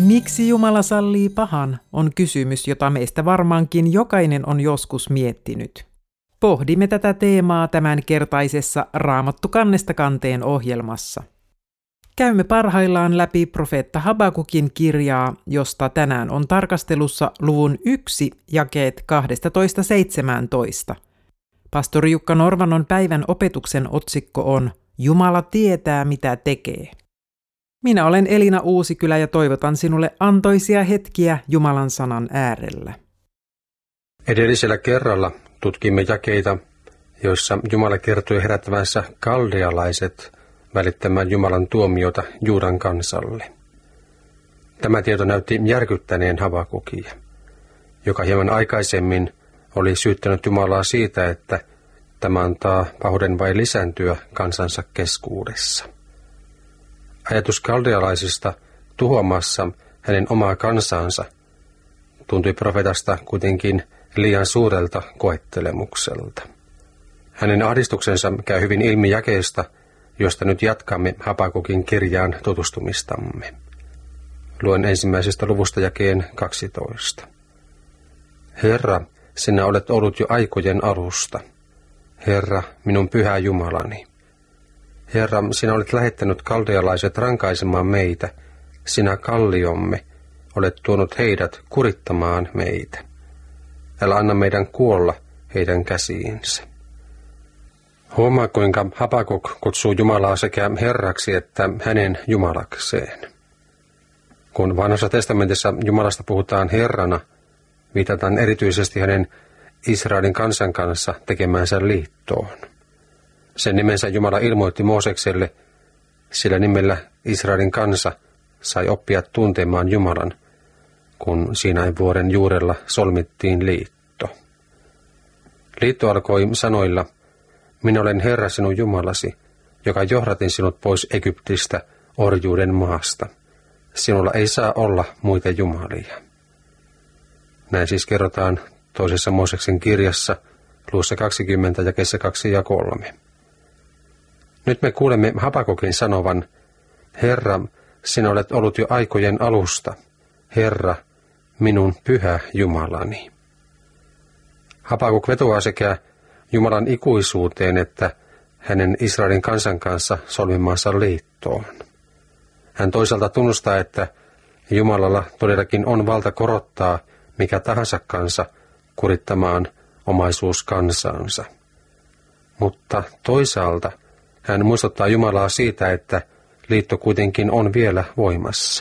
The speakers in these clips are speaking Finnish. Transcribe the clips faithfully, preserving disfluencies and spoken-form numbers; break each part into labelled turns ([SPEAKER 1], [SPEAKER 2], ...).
[SPEAKER 1] Miksi Jumala sallii pahan, on kysymys, jota meistä varmaankin jokainen on joskus miettinyt. Pohdimme tätä teemaa tämänkertaisessa Raamattu kannesta kanteen ohjelmassa. Käymme parhaillaan läpi profeetta Habakukin kirjaa, josta tänään on tarkastelussa luvun yksi jakeet kaksitoista seitsemäntoista. Pastori Jukka Norvanon päivän opetuksen otsikko on Jumala tietää, mitä tekee. Minä olen Elina Uusikylä ja toivotan sinulle antoisia hetkiä Jumalan sanan äärellä.
[SPEAKER 2] Edellisellä kerralla tutkimme jakeita, joissa Jumala kertoi herättävänsä kaldealaiset välittämään Jumalan tuomiota Juudan kansalle. Tämä tieto näytti järkyttäneen Habakukia, joka hieman aikaisemmin oli syyttänyt Jumalaa siitä, että tämä antaa pahuuden vai lisääntyä kansansa keskuudessa. Ajatus kaldealaisista tuhoamassa hänen omaa kansansa tuntui profetasta kuitenkin liian suurelta koettelemukselta. Hänen ahdistuksensa käy hyvin ilmi jakeesta, josta nyt jatkamme Habakukin kirjaan tutustumistamme. Luen ensimmäisestä luvusta jakeen kaksitoista. Herra, sinä olet ollut jo aikojen alusta. Herra, minun pyhä Jumalani. Herra, sinä olet lähettänyt kaldealaiset rankaisemaan meitä. Sinä kalliomme olet tuonut heidät kurittamaan meitä. Älä anna meidän kuolla heidän käsiinsä. Huomaa, kuinka Habakuk kutsuu Jumalaa sekä Herraksi että hänen Jumalakseen. Kun Vanhassa testamentissa Jumalasta puhutaan Herrana, viitataan erityisesti hänen Israelin kansan kanssa tekemäänsä liittoon. Sen nimensä Jumala ilmoitti Moosekselle, sillä nimellä Israelin kansa sai oppia tuntemaan Jumalan, kun Siinain vuoren juurella solmittiin liitto. Liitto alkoi sanoilla, minä olen Herra sinun Jumalasi, joka johdatin sinut pois Egyptistä orjuuden maasta. Sinulla ei saa olla muita jumalia. Näin siis kerrotaan toisessa Mooseksen kirjassa, luvussa kaksikymmentä, jakeessa kaksi ja kolme. Nyt me kuulemme Habakukin sanovan, Herra, sinä olet ollut jo aikojen alusta. Herra, minun pyhä Jumalani. Habakuk vetoaa sekä Jumalan ikuisuuteen että hänen Israelin kansan kanssa solmimaansa liittoon. Hän toisaalta tunnustaa, että Jumalalla todellakin on valta korottaa mikä tahansa kansa kurittamaan omaisuus kansansa. Mutta toisaalta hän muistuttaa Jumalaa siitä, että liitto kuitenkin on vielä voimassa.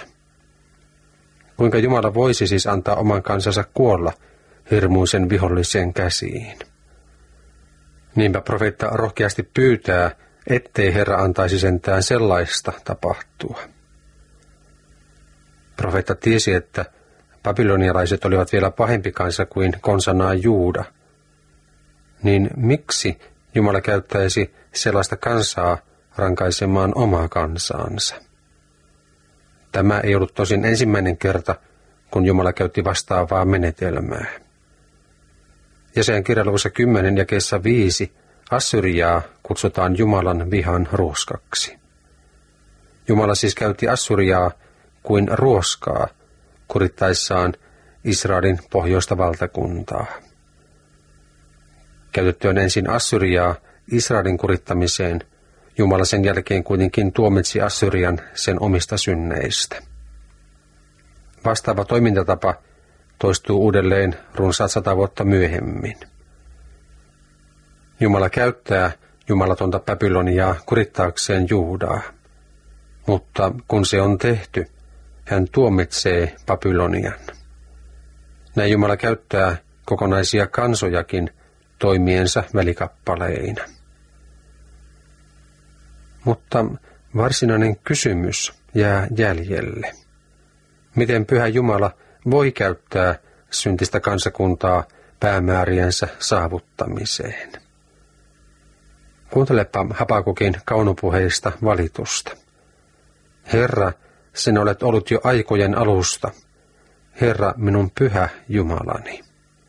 [SPEAKER 2] Kuinka Jumala voisi siis antaa oman kansansa kuolla hirmuisen vihollisen käsiin? Niinpä profeetta rohkeasti pyytää, ettei Herra antaisi sentään sellaista tapahtua. Profeetta tiesi, että babylonialaiset olivat vielä pahempi kansa kuin konsanaan Juuda. Niin miksi Jumala käyttäisi sellaista kansaa rankaisemaan omaa kansaansa? Tämä ei ollut tosin ensimmäinen kerta, kun Jumala käytti vastaavaa menetelmää. Jesajan kirjaluvussa kymmenen jakeessa viisi Assyriaa kutsutaan Jumalan vihan ruoskaksi. Jumala siis käytti Assyriaa kuin ruoskaa kurittaessaan Israelin pohjoista valtakuntaa. Käytettyään ensin Assyriaa Israelin kurittamiseen, Jumala sen jälkeen kuitenkin tuomitsi Assyrian sen omista synneistä. Vastaava toimintatapa toistuu uudelleen runsaat sata vuotta myöhemmin. Jumala käyttää jumalatonta Babyloniaa kurittaakseen Juudaa, mutta kun se on tehty, hän tuomitsee Babylonian. Näin Jumala käyttää kokonaisia kansojakin toimiensa välikappaleina. Mutta varsinainen kysymys jää jäljelle. Miten pyhä Jumala voi käyttää syntistä kansakuntaa päämääriensä saavuttamiseen? Kuuntelepa Habakukin kaunopuheista valitusta. Herra, sinä olet ollut jo aikojen alusta. Herra, minun pyhä Jumalani.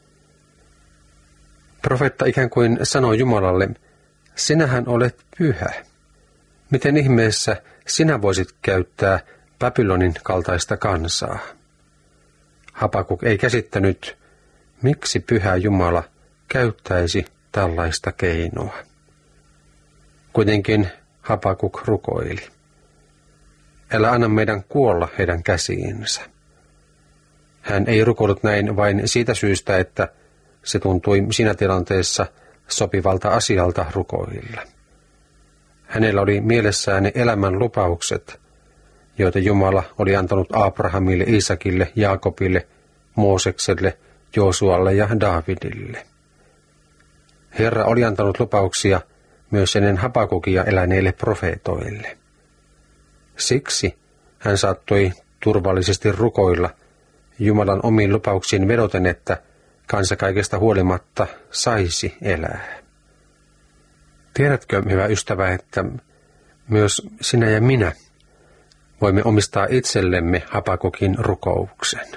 [SPEAKER 2] Profeetta ikään kuin sanoi Jumalalle, sinähän olet pyhä. Miten ihmeessä sinä voisit käyttää Babylonin kaltaista kansaa. Habakuk ei käsittänyt, miksi Pyhä Jumala käyttäisi tällaista keinoa. Kuitenkin Habakuk rukoili. Älä anna meidän kuolla heidän käsiinsä. Hän ei rukoillut näin vain siitä syystä, että se tuntui siinä tilanteessa sopivalta asialta rukoilla. Hänellä oli mielessään ne elämän lupaukset, joita Jumala oli antanut Abrahamille, Iisakille, Jaakobille, Moosekselle, Joosualle ja Daavidille. Herra oli antanut lupauksia myös ennen Habakukia eläneille profeetoille. Siksi hän saattoi turvallisesti rukoilla Jumalan omiin lupauksiin vedoten, että kansa kaikesta huolimatta saisi elää. Tiedätkö, hyvä ystävä, että myös sinä ja minä voimme omistaa itsellemme Habakukin rukouksen.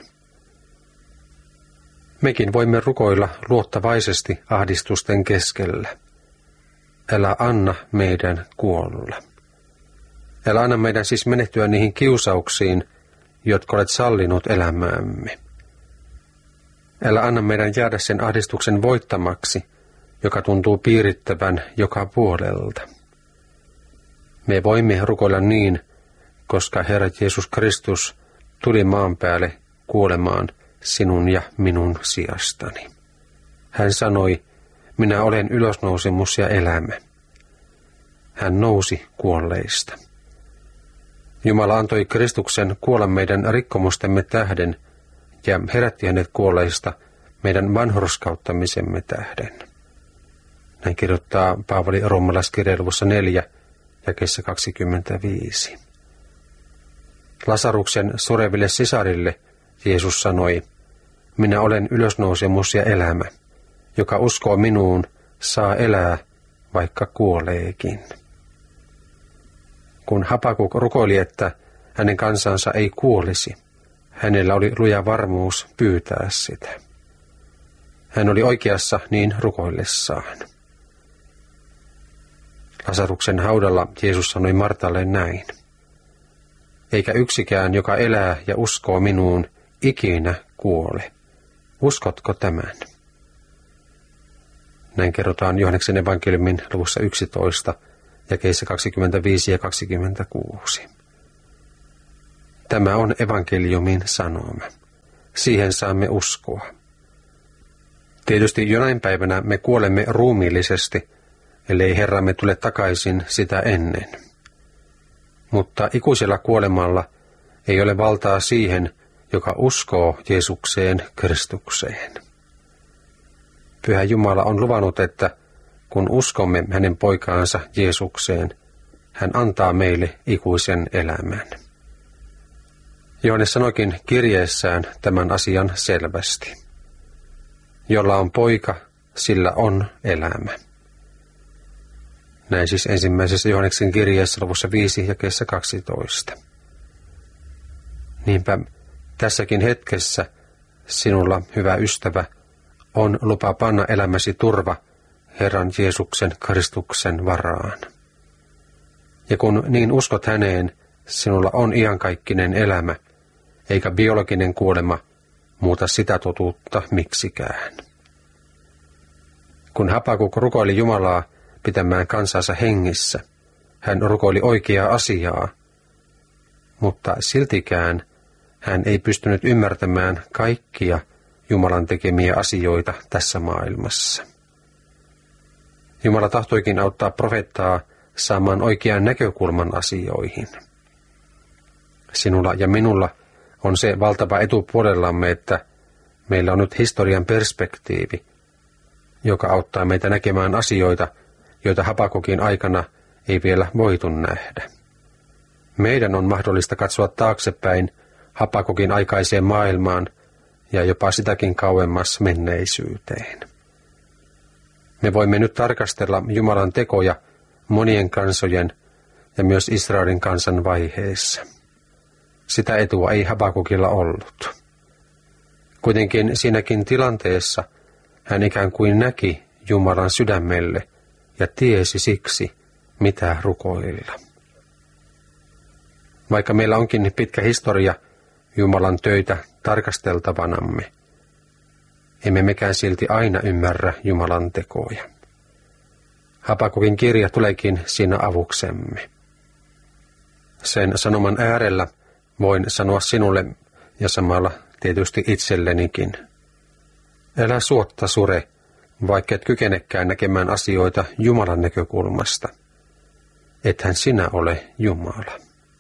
[SPEAKER 2] Mekin voimme rukoilla luottavaisesti ahdistusten keskellä. Älä anna meidän kuolla. Älä anna meidän siis menehtyä niihin kiusauksiin, jotka olet sallinut elämäämme. Älä anna meidän jäädä sen ahdistuksen voittamaksi, joka tuntuu piirittävän joka puolelta. Me voimme rukoilla niin, koska Herra Jeesus Kristus tuli maan päälle kuolemaan sinun ja minun sijastani. Hän sanoi, minä olen ylösnousemus ja elämä. Hän nousi kuolleista. Jumala antoi Kristuksen kuolla meidän rikkomustemme tähden ja herätti hänet kuolleista meidän vanhurskauttamisemme tähden. Näin kirjoittaa Paavali roomalaiskirjeen luvussa neljä, jakeessa kaksikymmentäviisi. Lasaruksen sureville sisarille Jeesus sanoi, minä olen ylösnousemus ja elämä, joka uskoo minuun, saa elää, vaikka kuoleekin. Kun Habakuk rukoili, että hänen kansansa ei kuolisi, hänellä oli luja varmuus pyytää sitä. Hän oli oikeassa niin rukoillessaan. Lasaruksen haudalla Jeesus sanoi Martalle näin. Eikä yksikään, joka elää ja uskoo minuun, ikinä kuole. Uskotko tämän? Näin kerrotaan Johanneksen evankeliumin luvussa yksitoista, jakeissa kaksikymmentäviisi ja kaksikymmentäkuusi. Tämä on evankeliumin sanoma. Siihen saamme uskoa. Tietysti jonain päivänä me kuolemme ruumiillisesti, ellei Herramme tule takaisin sitä ennen. Mutta ikuisella kuolemalla ei ole valtaa siihen, joka uskoo Jeesukseen Kristukseen. Pyhä Jumala on luvannut, että kun uskomme hänen poikaansa Jeesukseen, hän antaa meille ikuisen elämän. Johannes sanoikin kirjeessään tämän asian selvästi. Jolla on poika, sillä on elämä. Näin siis ensimmäisessä Johanneksen kirjeessä luvussa viisi jakeessa kaksitoista. Niinpä tässäkin hetkessä sinulla, hyvä ystävä, on lupa panna elämäsi turva Herran Jeesuksen Kristuksen varaan. Ja kun niin uskot häneen, sinulla on iankaikkinen elämä, eikä biologinen kuolema muuta sitä totuutta miksikään. Kun Habakuk rukoili Jumalaa pitämään kansansa hengissä, hän rukoili oikeaa asiaa, mutta siltikään hän ei pystynyt ymmärtämään kaikkia Jumalan tekemiä asioita tässä maailmassa. Jumala tahtoikin auttaa profeettaa saamaan oikean näkökulman asioihin. Sinulla ja minulla on se valtava etu puolellamme, että meillä on nyt historian perspektiivi, joka auttaa meitä näkemään asioita, joita Habakukin aikana ei vielä voitu nähdä. Meidän on mahdollista katsoa taaksepäin Habakukin aikaiseen maailmaan ja jopa sitäkin kauemmas menneisyyteen. Me voimme nyt tarkastella Jumalan tekoja monien kansojen ja myös Israelin kansan vaiheessa. Sitä etua ei Habakukilla ollut. Kuitenkin siinäkin tilanteessa hän ikään kuin näki Jumalan sydämelle ja tiesi siksi, mitä rukoilla. Vaikka meillä onkin pitkä historia Jumalan töitä tarkasteltavanamme, emme mekään silti aina ymmärrä Jumalan tekoja. Habakukin kirja tuleekin siinä avuksemme. Sen sanoman äärellä voin sanoa sinulle ja samalla tietysti itsellenikin. Älä suotta sure, vaikka et kykenekään näkemään asioita Jumalan näkökulmasta. Ethän sinä ole Jumala.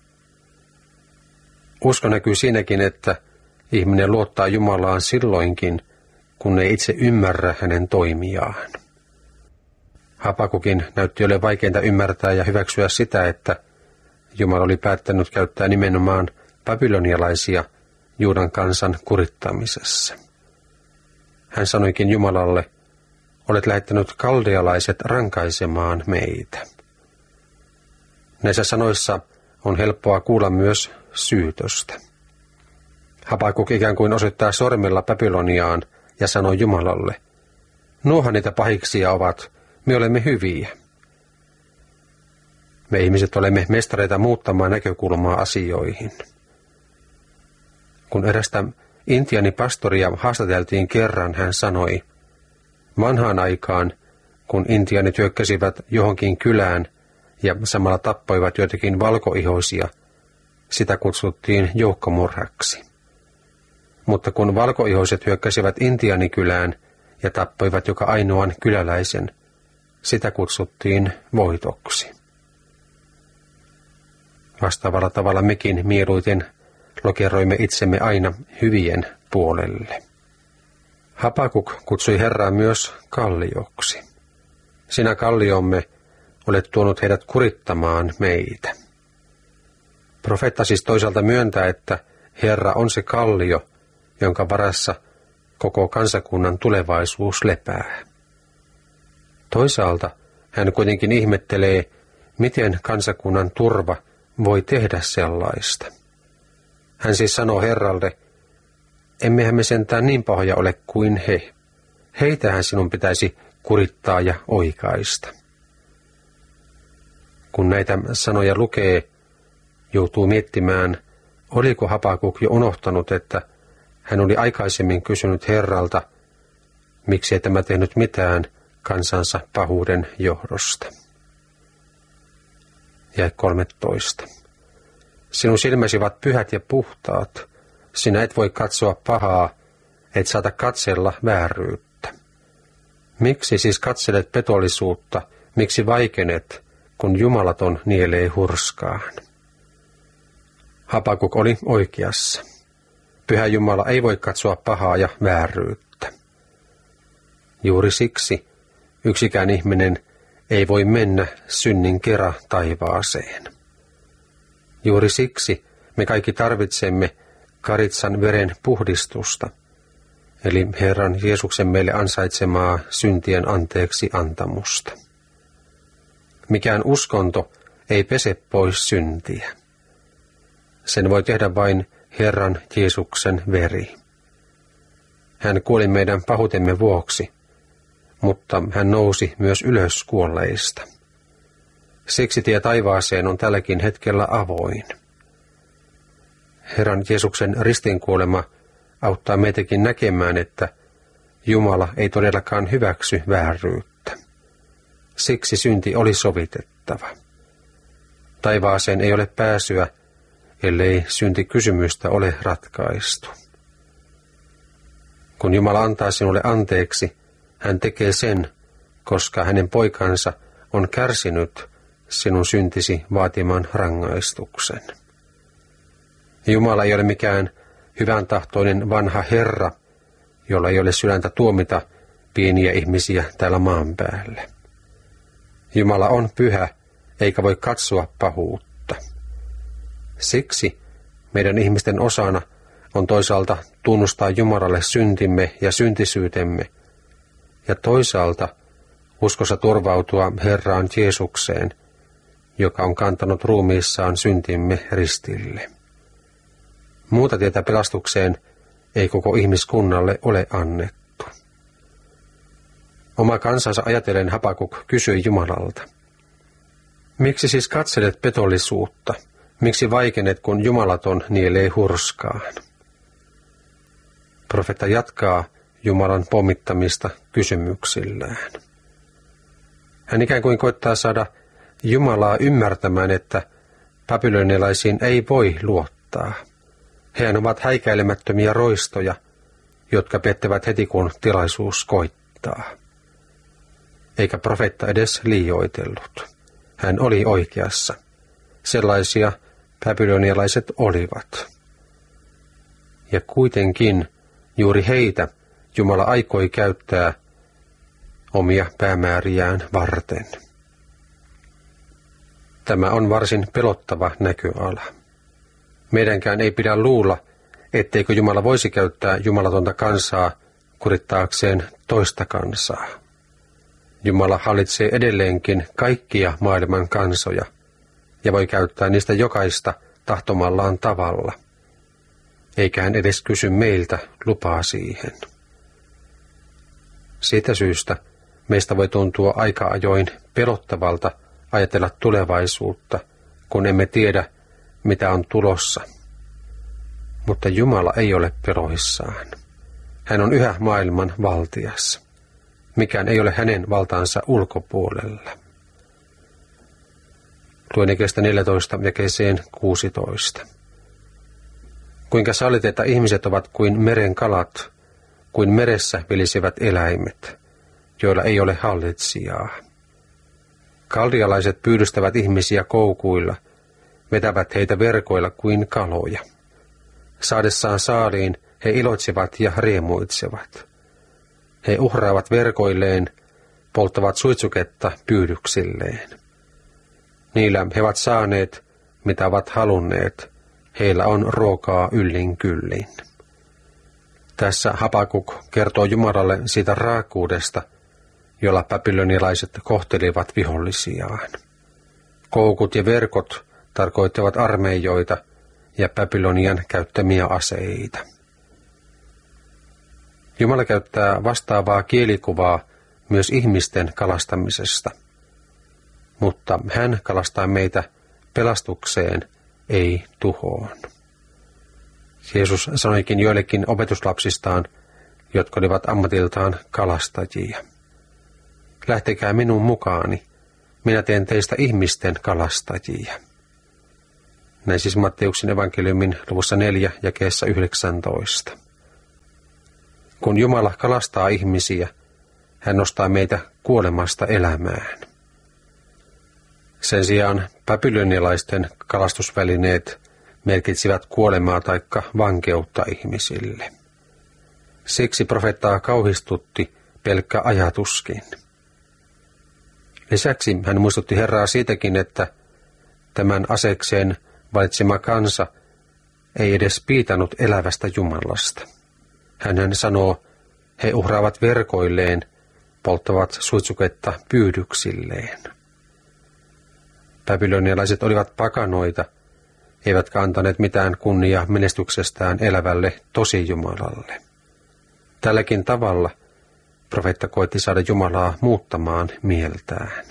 [SPEAKER 2] Usko näkyy siinäkin, että ihminen luottaa Jumalaan silloinkin, kun ei itse ymmärrä hänen toimiaan. Habakukin näytti ole vaikeinta ymmärtää ja hyväksyä sitä, että Jumala oli päättänyt käyttää nimenomaan babylonialaisia Juudan kansan kurittamisessa. Hän sanoikin Jumalalle, olet lähettänyt kaldealaiset rankaisemaan meitä. Näissä sanoissa on helppoa kuulla myös syytöstä. Habakuk ikään kuin osoittaa sormella Babyloniaan ja sanoi Jumalalle, nuohan niitä pahiksia ovat, me olemme hyviä. Me ihmiset olemme mestareita muuttamaan näkökulmaa asioihin. Kun erästä intiaanipastoria haastateltiin kerran, hän sanoi, vanhaan aikaan, kun intiaanit hyökkäsivät johonkin kylään ja samalla tappoivat joitakin valkoihoisia, sitä kutsuttiin joukkomurhaksi. Mutta kun valkoihoiset hyökkäsivät intiaanikylään ja tappoivat joka ainoan kyläläisen, sitä kutsuttiin voitoksi. Vastaavalla tavalla mekin mieluiten lokeroimme itsemme aina hyvien puolelle. Habakuk kutsui Herraa myös kallioksi. Sinä kalliomme olet tuonut heidät kurittamaan meitä. Profeetta siis toisaalta myöntää, että Herra on se kallio, jonka varassa koko kansakunnan tulevaisuus lepää. Toisaalta hän kuitenkin ihmettelee, miten kansakunnan turva voi tehdä sellaista. Hän siis sanoo Herralle, emmehän me sentään niin pahoja ole kuin he. Heitähän sinun pitäisi kurittaa ja oikaista. Kun näitä sanoja lukee, joutuu miettimään, oliko Habakuk jo unohtanut, että hän oli aikaisemmin kysynyt Herralta, miksi ei tämä tehnyt mitään kansansa pahuuden johdosta. Jae kolmetoista. Sinun silmäsi ovat pyhät ja puhtaat. Sinä et voi katsoa pahaa, et saata katsella vääryyttä. Miksi siis katselet petollisuutta, miksi vaikenet, kun jumalaton nielee hurskaan? Habakuk oli oikeassa. Pyhä Jumala ei voi katsoa pahaa ja vääryyttä. Juuri siksi yksikään ihminen ei voi mennä synnin kera taivaaseen. Juuri siksi me kaikki tarvitsemme karitsan veren puhdistusta, eli Herran Jeesuksen meille ansaitsemaa syntien anteeksi antamusta. Mikään uskonto ei pese pois syntiä. Sen voi tehdä vain Herran Jeesuksen veri. Hän kuoli meidän pahuutemme vuoksi, mutta hän nousi myös ylös kuolleista. Siksi tie taivaaseen on tälläkin hetkellä avoin. Herran Jeesuksen ristinkuolema auttaa meitäkin näkemään, että Jumala ei todellakaan hyväksy vääryyttä. Siksi synti oli sovitettava. Taivaaseen ei ole pääsyä, ellei syntikysymystä ole ratkaistu. Kun Jumala antaa sinulle anteeksi, hän tekee sen, koska hänen poikansa on kärsinyt sinun syntisi vaatiman rangaistuksen. Jumala ei ole mikään hyvän tahtoinen vanha Herra, jolla ei ole sydäntä tuomita pieniä ihmisiä täällä maan päällä. Jumala on pyhä, eikä voi katsoa pahuutta. Siksi meidän ihmisten osana on toisaalta tunnustaa Jumalalle syntimme ja syntisyytemme, ja toisaalta uskossa turvautua Herraan Jeesukseen, joka on kantanut ruumiissaan syntimme ristille. Muuta tietä pelastukseen ei koko ihmiskunnalle ole annettu. Oma kansansa ajatellen Habakuk kysyi Jumalalta, miksi siis katselet petollisuutta, Miksi vaikenet, kun jumalaton nielee hurskaan? Profeetta jatkaa Jumalan pommittamista kysymyksillään. Hän ikään kuin koittaa saada Jumalaa ymmärtämään, että babylonialaisiin ei voi luottaa. Hehän ovat häikäilemättömiä roistoja, jotka pettävät heti kun tilaisuus koittaa. Eikä profeetta edes liioitellut. Hän oli oikeassa. Sellaisia babylonialaiset olivat. Ja kuitenkin juuri heitä Jumala aikoi käyttää omia päämääriään varten. Tämä on varsin pelottava näköala. Meidänkään ei pidä luulla, etteikö Jumala voisi käyttää jumalatonta kansaa kurittaakseen toista kansaa. Jumala hallitsee edelleenkin kaikkia maailman kansoja ja voi käyttää niistä jokaista tahtomallaan tavalla. Eikä hän edes kysy meiltä lupaa siihen. Siitä syystä meistä voi tuntua aika ajoin pelottavalta ajatella tulevaisuutta, kun emme tiedä, mitä on tulossa. Mutta Jumala ei ole peloissaan. Hän on yhä maailman valtias. Mikään ei ole hänen valtaansa ulkopuolella. Luen jakeesta neljätoista jakeeseen kuusitoista. Kuinka sallit, että ihmiset ovat kuin meren kalat, kuin meressä vilisivät eläimet, joilla ei ole hallitsijaa. Kaldialaiset pyydystävät ihmisiä koukuilla, vetävät heitä verkoilla kuin kaloja. Saadessaan saaliin he iloitsevat ja riemuitsevat. He uhraavat verkoilleen, polttavat suitsuketta pyydyksilleen. Niillä he ovat saaneet, mitä ovat halunneet. Heillä on ruokaa yllin kyllin. Tässä Habakuk kertoo Jumalalle siitä raakuudesta, jolla babylonialaiset kohtelivat vihollisiaan. Koukut ja verkot tarkoittavat armeijoita ja Babylonian käyttämiä aseita. Jumala käyttää vastaavaa kielikuvaa myös ihmisten kalastamisesta, mutta hän kalastaa meitä pelastukseen, ei tuhoon. Jeesus sanoikin joillekin opetuslapsistaan, jotka olivat ammatiltaan kalastajia. Lähtekää minun mukaani, minä teen teistä ihmisten kalastajia. Näin siis Matteuksen evankeliumin luvussa neljä jakeessa yhdeksäntoista. Kun Jumala kalastaa ihmisiä, hän nostaa meitä kuolemasta elämään. Sen sijaan babylonialaisten kalastusvälineet merkitsivät kuolemaa taikka vankeutta ihmisille. Siksi profeettaa kauhistutti pelkkä ajatuskin. Lisäksi hän muistutti Herraa siitäkin, että tämän asekseen valitsema kansa ei edes piitannut elävästä Jumalasta. Hän sanoo, he uhraavat verkoilleen, polttavat suitsuketta pyydyksilleen. Babylonialaiset olivat pakanoita, eivätkä antaneet mitään kunniaa menestyksestään elävälle tosijumalalle. Tälläkin tavalla profeetta koitti saada Jumalaa muuttamaan mieltään.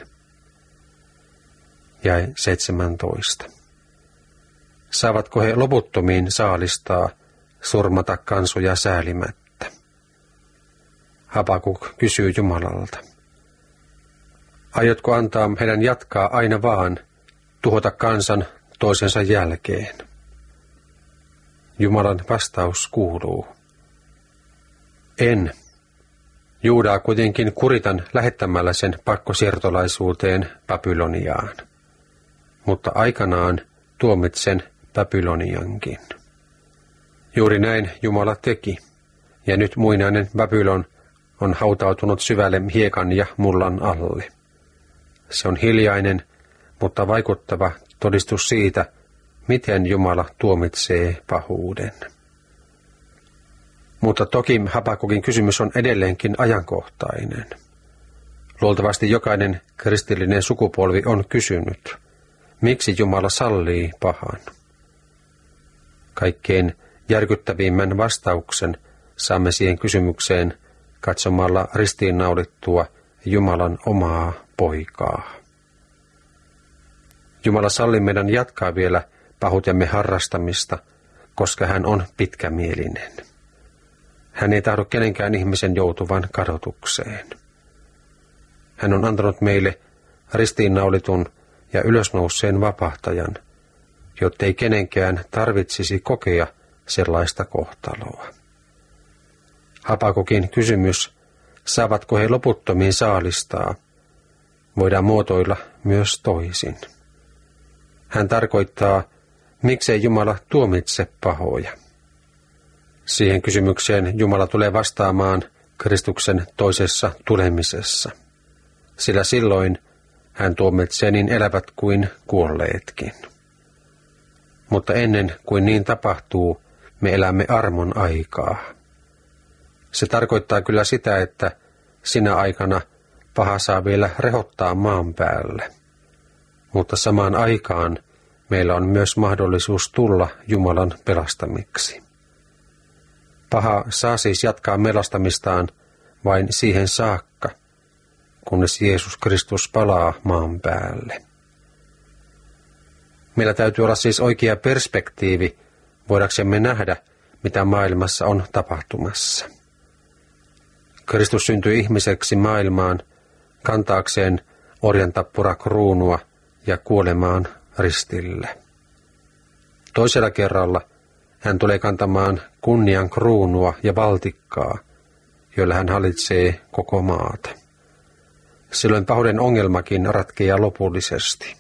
[SPEAKER 2] Jäi seitsemäntoista. Saavatko he loputtomiin saalistaa, surmata kansoja säälimättä? Habakuk kysyy Jumalalta. Aiotko antaa heidän jatkaa aina vaan, tuhota kansan toisensa jälkeen? Jumalan vastaus kuuluu. En. Juudaa kuitenkin kuritan lähettämällä sen pakkosiirtolaisuuteen Babyloniaan. Mutta aikanaan tuomitsen Babyloniankin. Juuri näin Jumala teki, ja nyt muinainen Babylon on hautautunut syvälle hiekan ja mullan alle. Se on hiljainen, mutta vaikuttava todistus siitä, miten Jumala tuomitsee pahuuden. Mutta toki Habakukin kysymys on edelleenkin ajankohtainen. Luultavasti jokainen kristillinen sukupolvi on kysynyt, miksi Jumala sallii pahan. Kaikkein järkyttävimmän vastauksen saamme siihen kysymykseen katsomalla ristiinnaulittua Jumalan omaa poikaa. Jumala salli meidän jatkaa vielä pahuutemme harrastamista, koska hän on pitkämielinen. Hän ei tahdo kenenkään ihmisen joutuvan kadotukseen. Hän on antanut meille ristiinnaulitun ja ylösnouseen vapahtajan, jottei kenenkään tarvitsisi kokea sellaista kohtaloa. Habakukin kysymys, saavatko he loputtomiin saalistaa, voidaan muotoilla myös toisin. Hän tarkoittaa, miksei Jumala tuomitse pahoja. Siihen kysymykseen Jumala tulee vastaamaan Kristuksen toisessa tulemisessa, sillä silloin hän tuomitsee niin elävät kuin kuolleetkin. Mutta ennen kuin niin tapahtuu, me elämme armon aikaa. Se tarkoittaa kyllä sitä, että sinä aikana paha saa vielä rehottaa maan päälle. Mutta samaan aikaan meillä on myös mahdollisuus tulla Jumalan pelastamiksi. Paha saa siis jatkaa melastamistaan vain siihen saakka, kunnes Jeesus Kristus palaa maan päälle. Meillä täytyy olla siis oikea perspektiivi, voidaksemme nähdä, mitä maailmassa on tapahtumassa. Kristus syntyi ihmiseksi maailmaan kantaakseen orjantappura-kruunua ja kuolemaan ristille. Toisella kerralla hän tulee kantamaan kunnian kruunua ja valtikkaa, joilla hän hallitsee koko maata. Silloin pahuuden ongelmakin ratkeaa lopullisesti.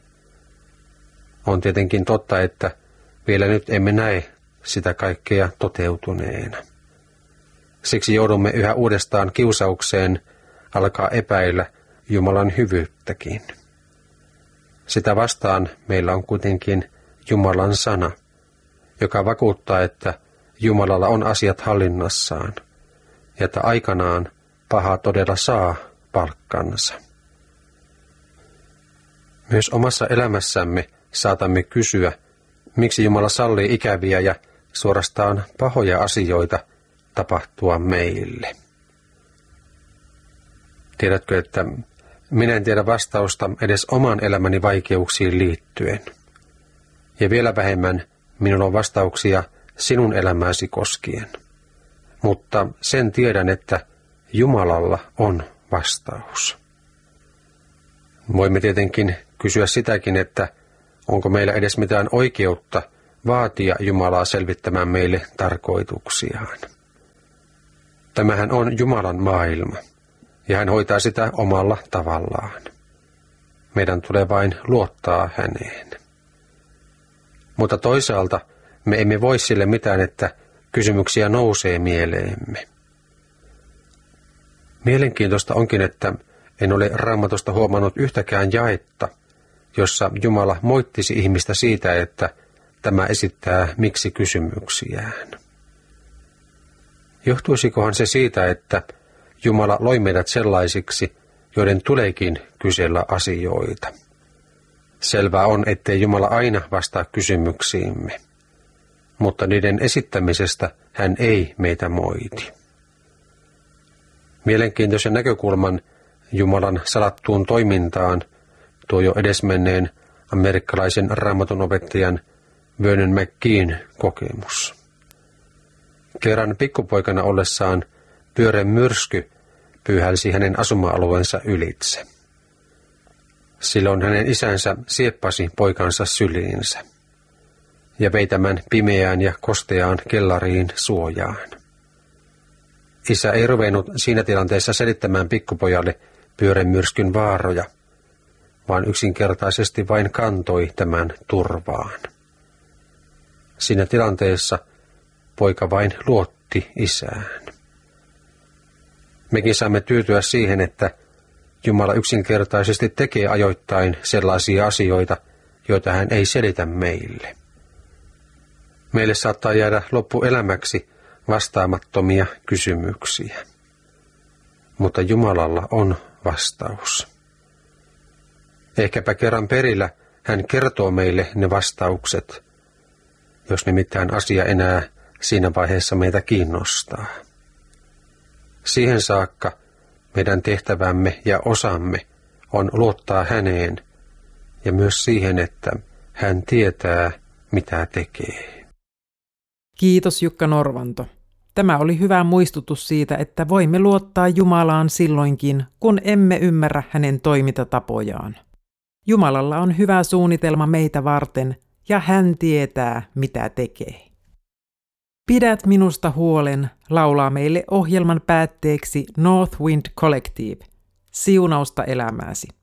[SPEAKER 2] On tietenkin totta, että vielä nyt emme näe sitä kaikkea toteutuneena. Siksi joudumme yhä uudestaan kiusaukseen alkaa epäillä Jumalan hyvyyttäkin. Sitä vastaan meillä on kuitenkin Jumalan sana, joka vakuuttaa, että Jumalalla on asiat hallinnassaan ja että aikanaan paha todella saa palkkansa. Myös omassa elämässämme saatamme kysyä, miksi Jumala sallii ikäviä ja suorastaan pahoja asioita tapahtua meille. Tiedätkö, että minä en tiedä vastausta edes oman elämäni vaikeuksiin liittyen. Ja vielä vähemmän minulla on vastauksia sinun elämääsi koskien. Mutta sen tiedän, että Jumalalla on vastaus. Voimme tietenkin kysyä sitäkin, että onko meillä edes mitään oikeutta vaatia Jumalaa selvittämään meille tarkoituksiaan. Tämähän on Jumalan maailma, ja hän hoitaa sitä omalla tavallaan. Meidän tulee vain luottaa häneen. Mutta toisaalta me emme voi sille mitään, että kysymyksiä nousee mieleemme. Mielenkiintoista onkin, että en ole Raamatusta huomannut yhtäkään jaetta, jossa Jumala moittisi ihmistä siitä, että tämä esittää miksi kysymyksiään. Johtuisikohan se siitä, että Jumala loi meidät sellaisiksi, joiden tuleekin kysellä asioita. Selvää on, ettei Jumala aina vastaa kysymyksiimme, mutta niiden esittämisestä hän ei meitä moiti. Mielenkiintoisen näkökulman Jumalan salattuun toimintaan tuo jo edesmenneen amerikkalaisen raamatun opettajan Vernon McGee'n kokemus. Kerran pikkupoikana ollessaan pyöreä myrsky pyyhälsi hänen asuma-alueensa ylitse. Silloin hänen isänsä sieppasi poikansa syliinsä ja vei tämän pimeään ja kosteaan kellariin suojaan. Isä ei ruvennut siinä tilanteessa selittämään pikkupojalle pyöreän myrskyn vaaroja, vaan yksinkertaisesti vain kantoi tämän turvaan. Siinä tilanteessa poika vain luotti isään. Mekin saamme tyytyä siihen, että Jumala yksinkertaisesti tekee ajoittain sellaisia asioita, joita hän ei selitä meille. Meille saattaa jäädä loppuelämäksi vastaamattomia kysymyksiä. Mutta Jumalalla on vastaus. Ehkäpä kerran perillä hän kertoo meille ne vastaukset, jos nimittäin asia enää siinä vaiheessa meitä kiinnostaa. Siihen saakka meidän tehtävämme ja osamme on luottaa häneen ja myös siihen, että hän tietää mitä tekee.
[SPEAKER 1] Kiitos Jukka Norvanto. Tämä oli hyvä muistutus siitä, että voimme luottaa Jumalaan silloinkin, kun emme ymmärrä hänen toimintatapojaan. Jumalalla on hyvä suunnitelma meitä varten, ja hän tietää, mitä tekee. Pidät minusta huolen, laulaa meille ohjelman päätteeksi North Wind Collective. Siunausta elämääsi.